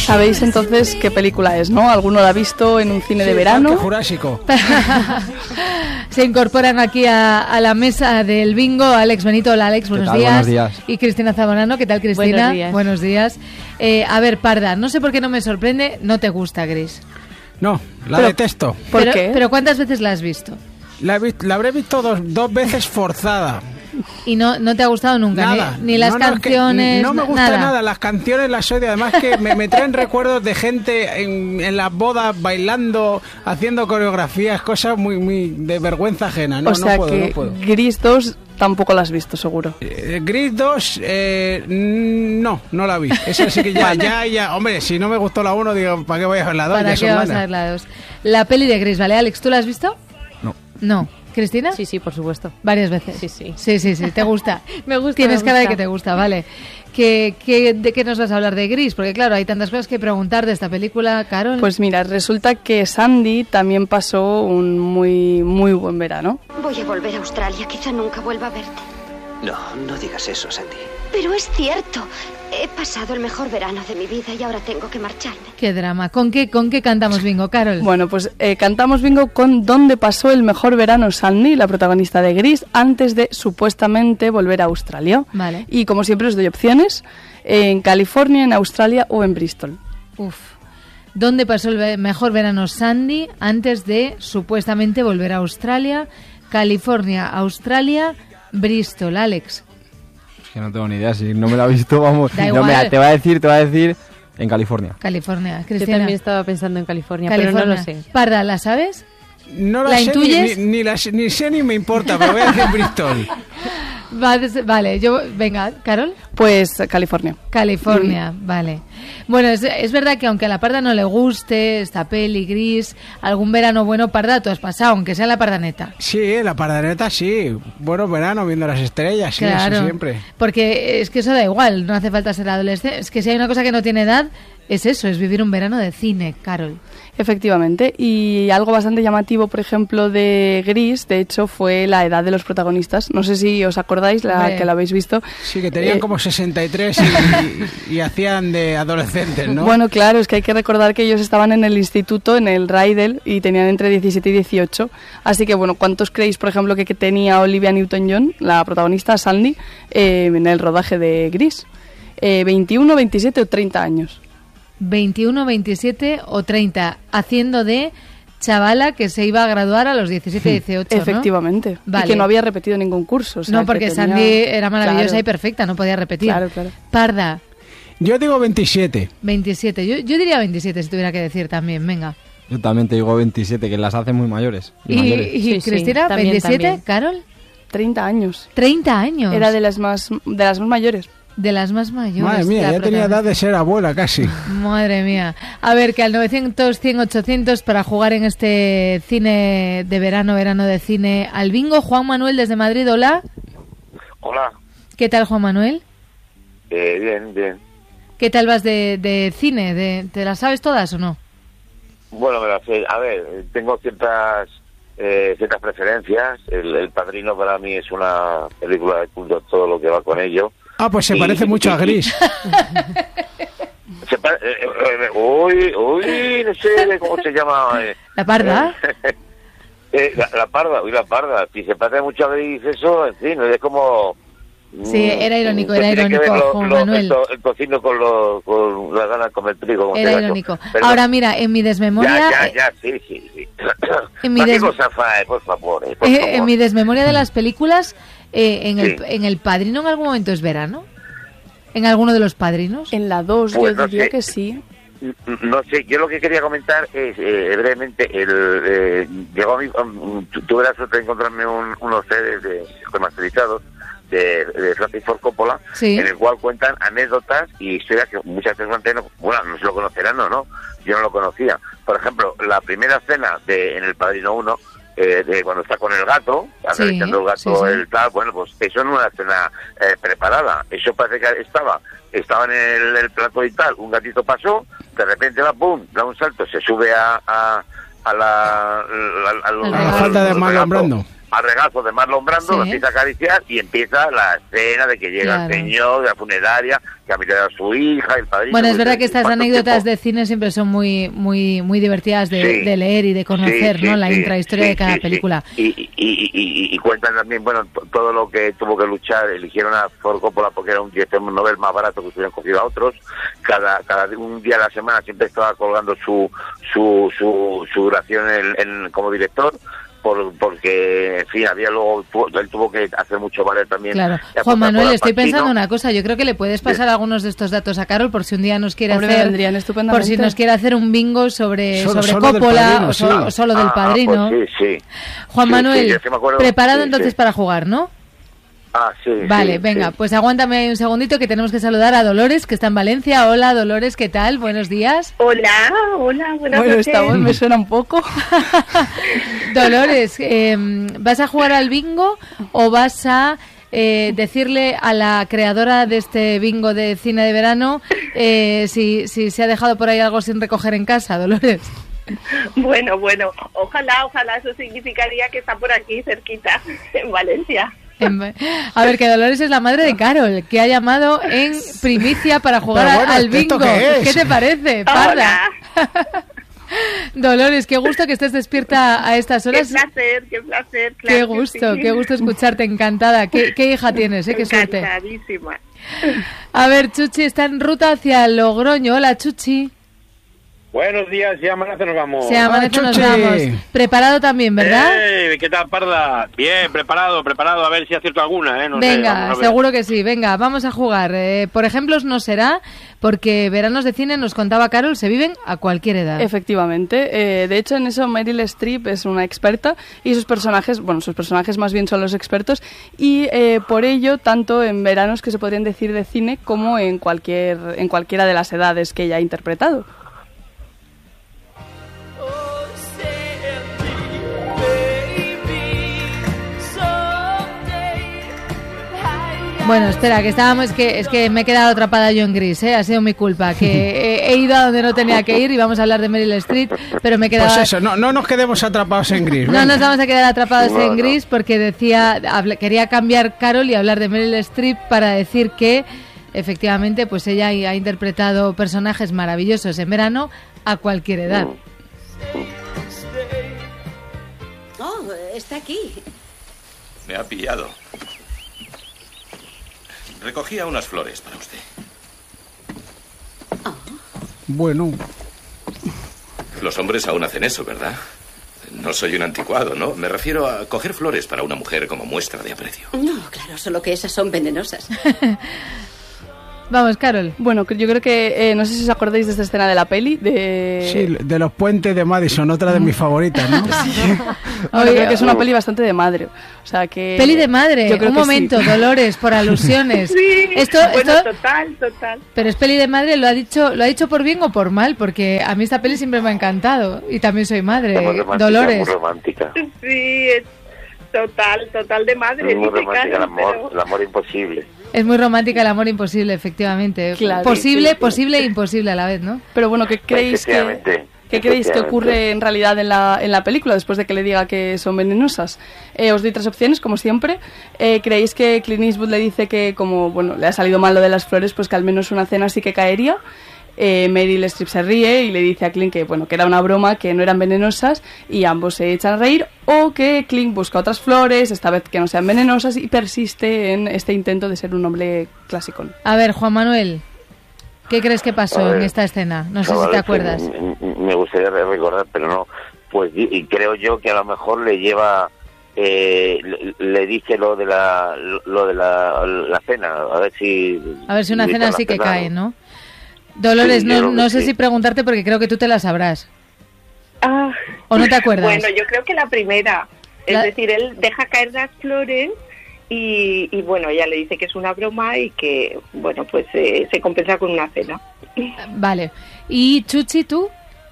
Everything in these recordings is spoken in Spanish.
sabéis entonces qué película es, ¿no? ¿Alguno la ha visto en un cine de verano? Parque Jurásico. Se incorporan aquí a la mesa del bingo Alex Benito. Hola, Alex, buenos días. Buenos días. Y Cristina Zamorano, ¿qué tal, Cristina? Buenos días. A ver, Parda, no sé por qué no me sorprende, no te gusta Gris. No, la detesto. ¿Por qué? Pero ¿cuántas veces la has visto? La habré visto dos veces forzada. Y no te ha gustado nunca, Nada. Ni las canciones. No me gusta nada. Las canciones las odio. Además que me traen recuerdos de gente en las bodas bailando, haciendo coreografías, cosas muy de vergüenza ajena. No, o sea no puedo, que no puedo. Gris 2 tampoco la has visto, seguro. Gris 2, no la vi. Esa sí que ya. Hombre, si no me gustó la 1, digo, ¿para qué voy a ver la 2? ¿Para qué vas a ver la 2? La peli de Gris, ¿vale, Alex? ¿Tú la has visto? No. ¿Cristina? Sí, por supuesto. Varias veces. Sí, ¿te gusta? Me gusta. Tienes cara de que te gusta, vale. ¿De qué nos vas a hablar de Gris? Porque claro, hay tantas cosas que preguntar de esta película, Carol. Pues mira, resulta que Sandy también pasó un muy buen verano. Voy a volver a Australia, quizá nunca vuelva a verte. No digas eso, Sandy. Pero es cierto. He pasado el mejor verano de mi vida y ahora tengo que marcharme. Qué drama. ¿Con qué cantamos bingo, Carol? Bueno, pues cantamos bingo con ¿dónde pasó el mejor verano Sandy, la protagonista de Gris, antes de supuestamente volver a Australia? Vale. Y como siempre os doy opciones, en California, en Australia o en Bristol. ¿Dónde pasó el mejor verano Sandy antes de supuestamente volver a Australia? California, Australia, Bristol. Alex. Que no tengo ni idea, si no me la he visto, vamos. Da No, igual. mira, te voy a decir en California. California. Yo Cristina. también estaba pensando en California, pero no lo sé. Parda, ¿la sabes? No ¿La sé intuyes? ni sé ni me importa, pero voy a decir Bristol. Vale, venga, Carol. Pues California. California, vale. Bueno, es verdad que aunque a la Parda no le guste esta peli Gris, algún verano bueno, Parda, tú has pasado, aunque sea en la Pardaneta. Sí, la Pardaneta sí. Bueno, verano, viendo las estrellas, sí, Claro, eso siempre. porque es que eso da igual, no hace falta ser adolescente. Es que si hay una cosa que no tiene edad, es eso, es vivir un verano de cine, Carol. Efectivamente, y algo bastante llamativo, por ejemplo, de Gris, de hecho, fue la edad de los protagonistas. No sé si os acordáis, que la habéis visto. Sí, que tenían como 63 y hacían de adolescentes, ¿no? Bueno, claro, es que hay que recordar que ellos estaban en el instituto, en el Rydell, y tenían entre 17 y 18. Así que, bueno, ¿cuántos creéis, por ejemplo, que tenía Olivia Newton-John, la protagonista Sandy, en el rodaje de Gris? 21, 27 o 30 años. 21, 27 o 30, haciendo de chavala que se iba a graduar a los 17, 18, ¿no? Efectivamente. Vale. Y que no había repetido ningún curso. O sea, no, porque Sandy era maravillosa, claro, y perfecta, no podía repetir. Claro. Parda. Yo digo 27. 27. Yo diría 27 si tuviera que decir también, venga. Yo también te digo 27, que las hacen muy mayores. ¿Y Cristina, también, 27? También. ¿Carol? 30 años. 30 años. Era de las más mayores. De las más mayores. Madre mía, ya tenía edad de ser abuela casi. Madre mía. A ver, que al 900, 100, 800 para jugar en este cine de verano de cine al bingo. Juan Manuel desde Madrid, hola. Hola. ¿Qué tal, Juan Manuel? Bien. ¿Qué tal vas de cine? ¿Te las sabes todas o no? Bueno, me las sé. A ver, tengo ciertas preferencias. El Padrino para mí es una película de culto, todo lo que va con ello. Ah, pues se parece mucho a Gris. Uy, no sé cómo se llama. ¿La Parda? La Parda. Si se parece mucho a Gris, eso, en fin, es como... Sí, era irónico, Juan Manuel. El tocino con las ganas de comer trigo. Era irónico. Ahora mira, en mi desmemoria... Ya, sí. En mi por favor. En mi desmemoria de las películas, en el Padrino en algún momento es verano. ¿En alguno de los Padrinos? En la 2 pues yo diría que sí. No sé, yo lo que quería comentar es brevemente, llegó a mí, tuve la suerte de encontrarme unos CDs remasterizados de Francis Ford Coppola, sí, en el cual cuentan anécdotas y historias que muchas veces no se lo conocerán, ¿no? Yo no lo conocía. Por ejemplo, la primera escena en El Padrino 1, de cuando está con el gato, acariciando el gato, el tal, bueno, pues eso no es una escena preparada. Eso parece que estaba en el plato y tal, un gatito pasó, de repente pum, da un salto, se sube a la falda de Marlon Brando. al regazo de Marlon Brando, Sí. lo empieza a acariciar y empieza la escena de que llega Claro. el señor de la funeraria, que ha mirado a su hija, el padrino. Bueno, es pues, verdad que estas ¿cuánto anécdotas tiempo? de cine siempre son muy divertidas de, Sí. de leer y de conocer, Sí, ¿no? sí, La sí, intrahistoria sí, de cada sí, sí. película. Y cuentan también, bueno, todo lo que tuvo que luchar. Eligieron a Ford Coppola porque era un director Nobel más barato que se hubieran cogido a otros. Cada un día a la semana siempre estaba colgando su duración como director. Porque, en fin, él tuvo que hacer mucho valer también. Claro. la Juan Manuel, Coca-Cola estoy Pacino. pensando una cosa. Yo creo que le puedes pasar algunos de estos datos a Carol por si un día nos quiere Hombre, me hacer... vendrían estupendamente. Por si nos quiere hacer un bingo sobre Solo del Coppola Padrino, o, sí. o solo del Padrino. Pues sí. Juan Sí, Manuel, sí, yo sí me acuerdo. preparado Sí, entonces sí. para jugar, ¿no? Sí. Vale, sí, venga, sí. pues aguántame ahí un segundito que tenemos que saludar a Dolores, que está en Valencia. Hola, Dolores, ¿qué tal? Buenos días. Hola, buenas Bueno, noches. esta voz me suena un poco. Dolores, ¿vas a jugar al bingo o vas a decirle a la creadora de este bingo de cine de verano si se ha dejado por ahí algo sin recoger en casa, Dolores? Bueno, ojalá eso significaría que está por aquí cerquita, en Valencia. A ver, que Dolores es la madre de Carol, que ha llamado en primicia para jugar Pero bueno, al ¿esto bingo. qué es? ¿Qué te parece, parda? Hola, Dolores, qué gusto que estés despierta a estas qué horas. placer, claro Qué que gusto, sí. qué gusto escucharte, encantada. ¿Qué hija tienes? Qué suerte. Encantadísima. A ver, Chuchi está en ruta hacia Logroño. Hola, Chuchi. Buenos días, ya amanece nos vamos. Se amanece, nos Chuchi. vamos. Preparado también, ¿verdad? ¿Qué tal, Parda? Bien, preparado, a ver si acierto alguna, No sé, Venga, vamos a ver. seguro que sí. Venga, vamos a jugar. Por ejemplos no será, porque veranos de cine, nos contaba Carol, se viven a cualquier edad. Efectivamente. De hecho, en eso Meryl Streep es una experta y sus personajes más bien son los expertos y por ello, tanto en veranos que se podrían decir de cine como en cualquiera de las edades que ella ha interpretado. Bueno, espera, que estábamos, es que me he quedado atrapada yo en gris, ha sido mi culpa, que he ido a donde no tenía que ir y vamos a hablar de Meryl Streep, pero me he quedado... Pues eso, no nos quedemos atrapados en gris. No venga. nos vamos a quedar atrapados en gris porque quería cambiar Carol y hablar de Meryl Streep para decir que efectivamente pues ella ha interpretado personajes maravillosos en verano a cualquier edad. Oh, está aquí. Me ha pillado. Recogía unas flores para usted. Bueno. Los hombres aún hacen eso, ¿verdad? No soy un anticuado, ¿no? Me refiero a coger flores para una mujer como muestra de aprecio. No, claro, solo que esas son venenosas. Vamos, Carol. Bueno, yo creo que, no sé si os acordáis de esta escena de la peli, Sí, de los puentes de Madison, otra de mis favoritas, ¿no? Bueno, creo que es una peli bastante de madre. O sea que... Peli de madre, yo creo un que momento, sí. Dolores, por alusiones. Sí, Esto, total. Pero es peli de madre, ¿lo ha dicho por bien o por mal? Porque a mí esta peli siempre me ha encantado y también soy madre, Es muy romántica, Dolores. muy romántica. Sí, es total de madre. Es muy dice romántica Carol, el amor imposible. Es muy romántica, el amor imposible, efectivamente. Claro. Posible, Sí, sí. posible e imposible a la vez, ¿no? Pero bueno, ¿qué creéis Efectivamente. ¿Qué creéis que ocurre en realidad en la película después de que le diga que son venenosas? Os doy tres opciones, como siempre. ¿Creéis que Clint Eastwood le dice que, como bueno le ha salido mal lo de las flores, pues que al menos una cena sí que caería? Meryl Streep se ríe y le dice a Clint que era una broma, que no eran venenosas y ambos se echan a reír, o que Clint busca otras flores, esta vez que no sean venenosas, y persiste en este intento de ser un hombre clásico. A ver, Juan Manuel, ¿qué crees que pasó A ver, en esta escena? No sé si chavales, te acuerdas. Me gustaría recordar, pero no. Pues y creo yo que a lo mejor le lleva... le dice lo de la cena, a ver si una le cena dice sí que cena, cae, ¿no? Dolores, Sí, yo creo no que sé sí. si preguntarte porque creo que tú te la sabrás. Ah, ¿O no te acuerdas? Bueno, yo creo que la primera. Es La- decir, él deja caer las flores y bueno, ella le dice que es una broma y que, bueno, pues se compensa con una cena. Vale. ¿Y Chuchi, tú?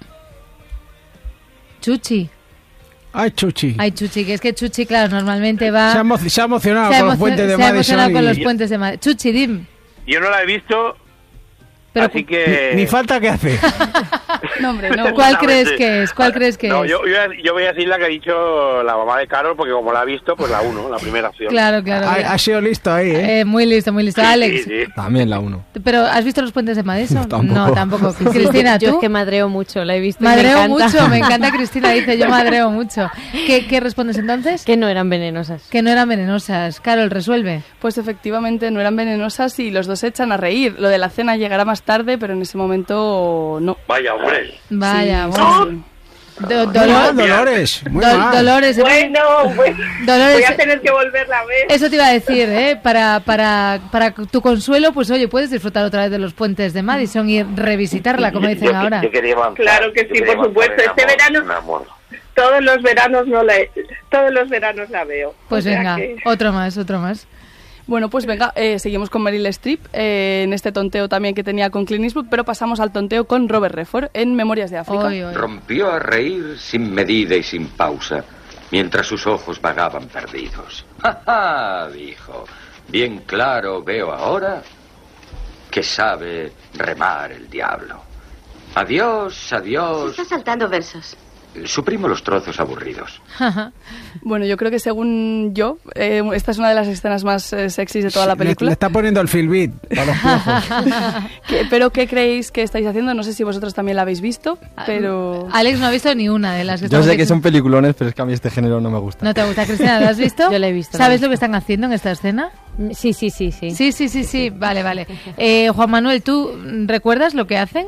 Chuchi. Ay, Chuchi. Ay, Chuchi, que es que Chuchi, claro, normalmente va... Se ha emocionado con los puentes de se ha Madison. emocionado con y- los puentes de Madison. Chuchi, dim. Yo no la he visto, Pero- así que... Ni falta que hace. No, hombre, no. ¿Cuál crees que es? ¿Cuál crees que No, es? yo voy a decir la que ha dicho la mamá de Carol, porque como la ha visto, pues la 1, la primera opción. Claro. Ha sido listo ahí, ¿eh? Muy listo. Sí, Alex, sí. También la 1. ¿pero has visto los puentes de Madison? Tampoco. No, tampoco. Cristina, ¿tú? Yo es que madreo mucho, la he visto. y Madreo me encanta. mucho, me encanta Cristina, dice, yo madreo mucho. ¿Qué respondes entonces? Que no eran venenosas. Que no eran venenosas. Carol, resuelve. Pues efectivamente no eran venenosas y los dos se echan a reír. Lo de la cena llegará más tarde, pero en ese momento no. Vaya, hombre. Vaya, Sí, bueno. sí. Dolores, muy mal. Dolores, Bueno, Dolores, voy a tener que volverla a ver. eso te iba a decir, ¿eh? Para tu consuelo, pues oye, puedes disfrutar otra vez de los puentes de Madison y revisitarla, como dicen ahora. Yo quería avanzar, Claro que yo sí, quería por supuesto. avanzar Este en verano, en amor. todos los veranos la veo. Pues O sea venga, que- otro más. Bueno, pues venga, seguimos con Meryl Streep en este tonteo también que tenía con Clint Eastwood, pero pasamos al tonteo con Robert Redford en Memorias de África. Oy, oy. Rompió a reír sin medida y sin pausa, mientras sus ojos vagaban perdidos. ¡Ja, ja!, dijo. Bien claro veo ahora que sabe remar el diablo. Adiós, adiós. Está saltando versos. Suprimo los trozos aburridos. Bueno, yo creo que según yo, esta es una de las escenas más sexys de toda la Le película. está poniendo el Feel Beat para los piojos. Pero ¿qué creéis que estáis haciendo? No sé si vosotros también la habéis visto, pero... Alex no ha visto ni una de las que Yo estamos sé que diciendo. son peliculones, pero es que a mí este género no me gusta. ¿No te gusta, Cristina? ¿Lo has visto? Yo la he visto. ¿Sabes lo que están haciendo en esta escena? Sí. Sí. Vale. Juan Manuel, ¿tú recuerdas lo que hacen?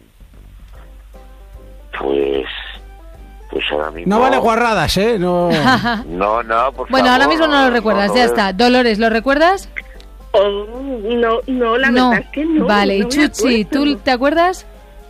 Pues ahora mismo... No vale guarradas, ¿eh? No. No, por Bueno, favor, ahora mismo no lo recuerdas, ya no, está. Dolores, ¿lo recuerdas? No, la verdad es que no. Vale, no y me Chuchi, acuerdo. ¿tú te acuerdas?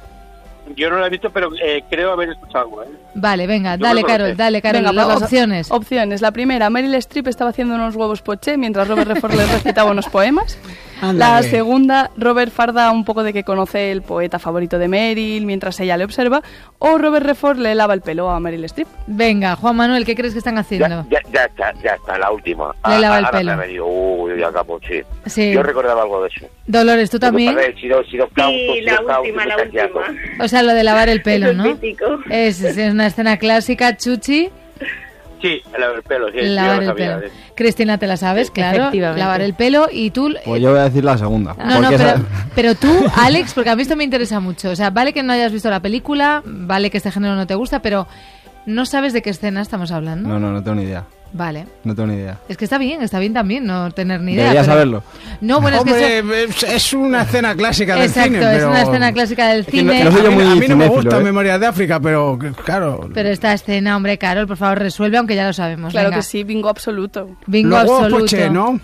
Yo no la he visto, pero creo haber escuchado algo, ¿eh? Vale, venga, Yo dale, creo que Carol, sí. dale, Carol. Venga, las pues opciones. Opciones. La primera, Meryl Streep estaba haciendo unos huevos poché mientras Robert Redford le recitaba unos poemas. La Ándale. segunda, Robert farda un poco de que conoce el poeta favorito de Meryl mientras ella le observa. O Robert Redford le lava el pelo a Meryl Streep. Venga, Juan Manuel, ¿qué crees que están haciendo? Ya está, la última. Le lava el Ahora pelo. me ha venido, uy, ya capo, sí. Sí. Yo recordaba algo de eso. Dolores, ¿tú también? Sí, la última. O sea, lo de lavar el pelo, Eso es ¿no? mítico. Es una escena clásica, Chuchi. Sí, el pelo, sí. Lavar yo el lo sabía, pelo. sí. Cristina, te la sabes, claro. Efectivamente. Lavar el pelo y tú... Pues yo voy a decir la segunda. No, porque pero tú, Alex, porque a mí esto me interesa mucho. O sea, vale que no hayas visto la película, vale que este género no te gusta, pero no sabes de qué escena estamos hablando. No tengo ni idea. Vale. No tengo ni idea. Es que está bien también no tener ni idea. Debería pero- saberlo. No, bueno, es que Hombre, es una escena clásica del Exacto, cine. es pero... una escena clásica del Es que cine. no soy yo muy a mí no me cinéfilo, gusta ¿eh? Memorias de África, pero claro. Pero esta escena, hombre, Carol, por favor, resuelve, aunque ya lo sabemos. Claro Venga. que sí, bingo absoluto. Bingo Los huevos absoluto. poché, ¿no?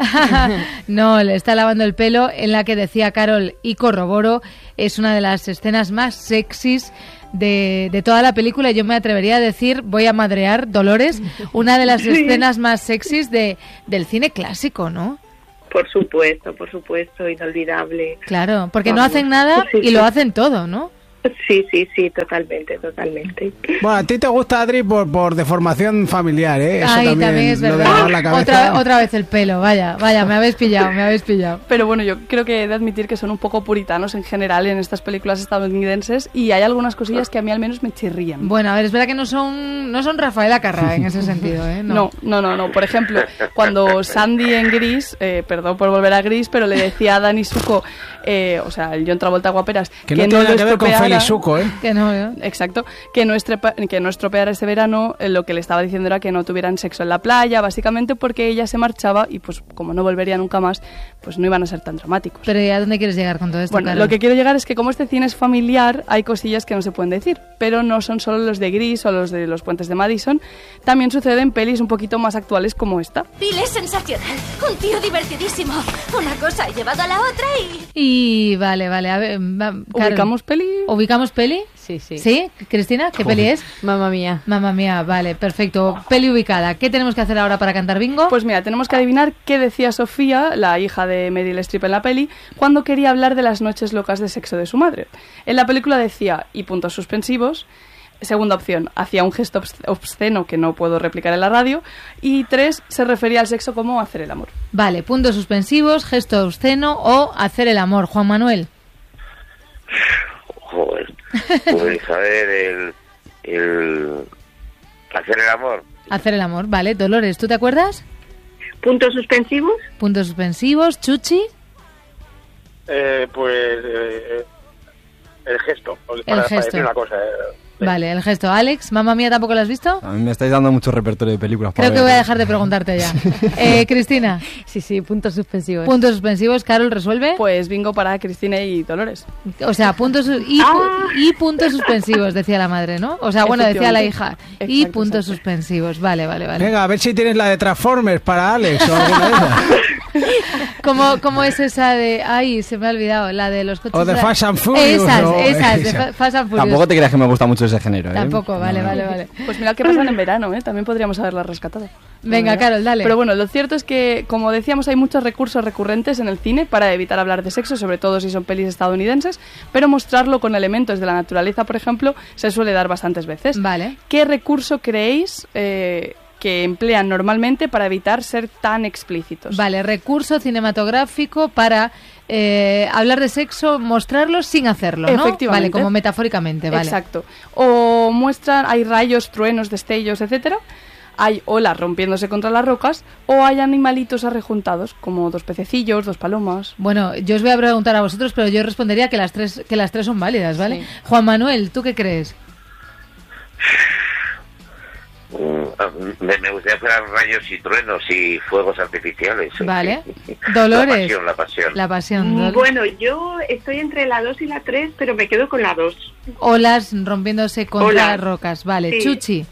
No, le está lavando el pelo, en la que decía Carol, y corroboro, es una de las escenas más sexys de toda la película. Yo me atrevería a decir, voy a madrear, Dolores, una de las escenas más sexys del cine clásico, ¿no? Por supuesto, inolvidable. Claro, porque no Vamos. hacen nada Sí, y sí. lo hacen todo, ¿no? Sí, totalmente. Bueno, a ti te gusta, Adri, por deformación familiar, ¿eh? Eso Ay, también es lo de verdad. lavar la cabeza. Otra vez el pelo, vaya, me habéis pillado. Pero bueno, yo creo que he de admitir que son un poco puritanos en general en estas películas estadounidenses y hay algunas cosillas que a mí al menos me chirrían. Bueno, a ver, es verdad que no son Rafaela Carrà en ese sentido, ¿eh? No. Por ejemplo, cuando Sandy en Gris, perdón por volver a Gris, pero le decía a Dani Zuko, o sea, el John Travolta Guaperas, Que no tiene nada que ver con estropeara- Felizuco, ¿eh? Que no, ¿eh? Exacto, que no estropeara ese verano, lo que le estaba diciendo era que no tuvieran sexo en la playa, básicamente porque ella se marchaba y pues como no volvería nunca más, pues no iban a ser tan dramáticos. Pero ¿y a dónde quieres llegar con todo esto, Bueno, Carol? lo que quiero llegar es que como este cine es familiar, hay cosillas que no se pueden decir, pero no son solo los de Gris o los de los puentes de Madison, también sucede en pelis un poquito más actuales como esta. Bill es sensacional, un tío divertidísimo. Una cosa ha llevado a la otra Y vale, a ver, Carol, ¿Ubicamos peli? ¿Ubicamos peli? Sí. ¿Sí? Cristina, ¿qué peli es? Mamma mía. Mamma mía, vale, perfecto. Peli ubicada. ¿Qué tenemos que hacer ahora para cantar bingo? Pues mira, tenemos que adivinar qué decía Sofía, la hija de Meryl Streep en la peli, cuando quería hablar de las noches locas de sexo de su madre. En la película decía, y puntos suspensivos. Segunda opción, hacía un gesto obsceno que no puedo replicar en la radio. Y 3, se refería al sexo como hacer el amor. Vale, puntos suspensivos, gesto obsceno o hacer el amor. Juan Manuel. Joder. Pues a ver, hacer el amor. Hacer el amor, vale. Dolores, ¿tú te acuerdas? ¿Puntos suspensivos? Puntos suspensivos. Chuchi. Pues el gesto. Para decir una cosa. Vale, el gesto. Alex, Mamma Mía, ¿tampoco lo has visto? A mí me estáis dando mucho repertorio de películas. Creo que voy a dejar de preguntarte ya. Cristina. Sí, puntos suspensivos. Puntos suspensivos. Carol, ¿resuelve? Pues bingo para Cristina y Dolores. O sea, puntos y puntos suspensivos, decía la madre, ¿no? O sea, bueno, decía la hija. Y puntos suspensivos. Vale. Venga, a ver si tienes la de Transformers para Alex o alguna de esas. ¿Cómo es esa de...? Ay, se me ha olvidado. La de los coches... O de Fast and Furious. Esas, de Fast and Furious. Tampoco te creas que me gusta mucho ese género, ¿eh? Tampoco, vale. Pues mira qué pasan en verano, ¿eh? También podríamos haberla rescatado. Venga, Carol, dale. Pero bueno, lo cierto es que, como decíamos, hay muchos recursos recurrentes en el cine para evitar hablar de sexo, sobre todo si son pelis estadounidenses, pero mostrarlo con elementos de la naturaleza, por ejemplo, se suele dar bastantes veces. Vale. ¿Qué recurso creéis que emplean normalmente para evitar ser tan explícitos? Vale, recurso cinematográfico para hablar de sexo, mostrarlo sin hacerlo, ¿no? Efectivamente. Vale, como metafóricamente, vale. Exacto. O muestran, hay rayos, truenos, destellos, etcétera. Hay olas rompiéndose contra las rocas o hay animalitos arrejuntados, como 2 pececillos, 2 palomas. Bueno, yo os voy a preguntar a vosotros, pero yo respondería que las tres son válidas, ¿vale? Sí. Juan Manuel, ¿tú qué crees? Me gustaría fueran rayos y truenos y fuegos artificiales. Vale. Dolores. La pasión. Bueno, yo estoy entre la 2 y la 3, pero me quedo con la 2. Olas rompiéndose contra rocas. Vale. Sí. Chuchi.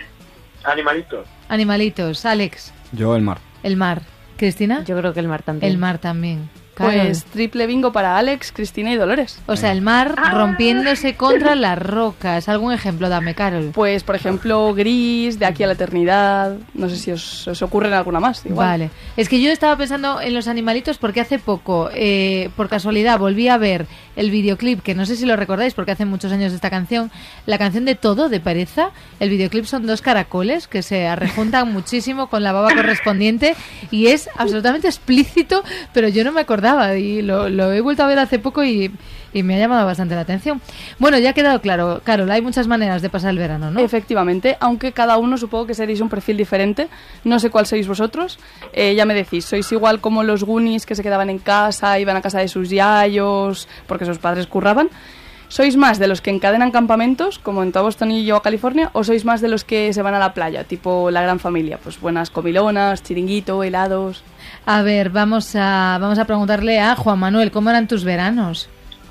Animalitos. Alex. Yo el mar. El mar. ¿Cristina? Yo creo que el mar también. El mar también. Pues triple bingo para Alex, Cristina y Dolores. O sea, el mar rompiéndose contra las rocas. ¿Algún ejemplo? Dame, Carol. Pues, por ejemplo, Gris, De aquí a la eternidad. No sé si os ocurren alguna más. Igual. Vale. Es que yo estaba pensando en los animalitos porque hace poco, por casualidad, volví a ver el videoclip, que no sé si lo recordáis porque hace muchos años esta canción, la canción de Todo, de Pereza. El videoclip son 2 caracoles que se arrejuntan muchísimo con la baba correspondiente y es absolutamente explícito, pero yo no me acordaba y lo he vuelto a ver hace poco y me ha llamado bastante la atención. Bueno, ya ha quedado claro, Carol, hay muchas maneras de pasar el verano, ¿no? Efectivamente, aunque cada uno supongo que seréis un perfil diferente. No sé cuál sois vosotros. Ya me decís, ¿sois igual como los Goonies que se quedaban en casa, iban a casa de sus yayos porque sus padres curraban? ¿Sois más de los que encadenan campamentos, como en Boston y yo a California, o sois más de los que se van a la playa, tipo La Gran Familia? Pues buenas comilonas, chiringuito, helados... A ver, vamos a preguntarle a Juan Manuel, ¿cómo eran tus veranos?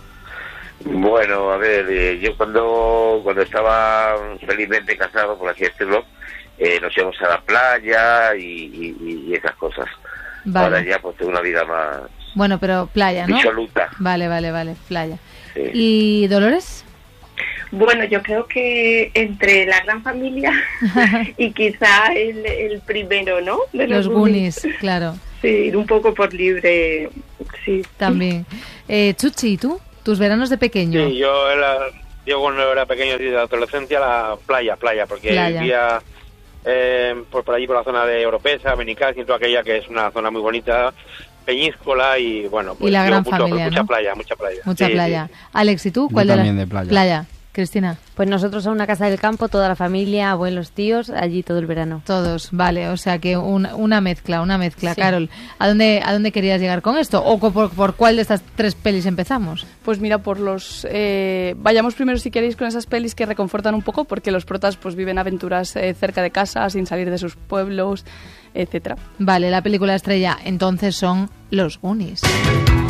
Bueno, a ver, yo cuando estaba felizmente casado, por así decirlo, nos íbamos a la playa y esas cosas. Vale. Ahora ya pues tengo una vida más... Bueno, pero playa, ¿no? Disoluta. Vale, playa. Sí. ¿Y Dolores? Bueno, yo creo que entre La Gran Familia y quizá el primero, ¿no? De los Goonies, claro. Sí, ir un poco por libre, sí. También. Chuchi, ¿y tú? ¿Tus veranos de pequeño? Sí, yo cuando era pequeño, de la adolescencia, la playa, porque vivía por allí, por la zona de Oropesa, Benicar, y toda aquella que es una zona muy bonita, Peñíscola y bueno, pues y La Gran Familia, mucha ¿no? playa. Mucha playa. Sí. Alex, ¿y tú? ¿Cuál yo también de playa? Playa. Cristina. Pues nosotros a una casa del campo, toda la familia, abuelos, tíos, allí todo el verano. Todos, vale, o sea que una mezcla. Sí. Carol, ¿a dónde querías llegar con esto? ¿O por cuál de estas 3 pelis empezamos? Pues mira, por los... vayamos primero, si queréis, con esas pelis que reconfortan un poco, porque los protas pues viven aventuras cerca de casa, sin salir de sus pueblos, etcétera. Vale, la película estrella entonces son Los Goonies.